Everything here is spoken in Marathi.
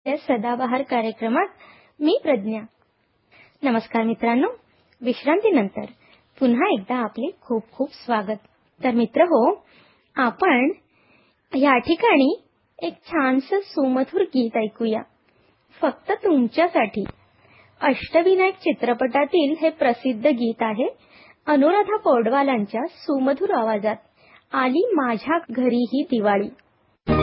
या सदाबहार कार्यक्रमात मी प्रज्ञा. नमस्कार मित्रांनो, विश्रांतीनंतर पुन्हा एकदा आपले खूप खूप स्वागत. तर मित्र हो, आपण या ठिकाणी एक छानसं सुमधुर गीत ऐकूया, फक्त तुमच्यासाठी. अष्टविनायक चित्रपटातील हे प्रसिद्ध गीत आहे. अनुराधा पौडवालांच्या सुमधुर आवाजात आली माझ्या घरी ही दिवाळी.